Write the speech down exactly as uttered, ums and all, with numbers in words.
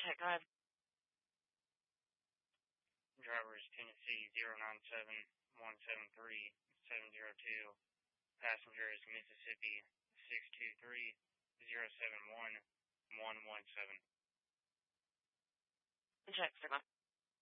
Okay, go ahead. Driver is Tennessee zero nine seven one seven three seven zero two. Passenger is Mississippi six two three zero seven one one one seven. Check, Sigma.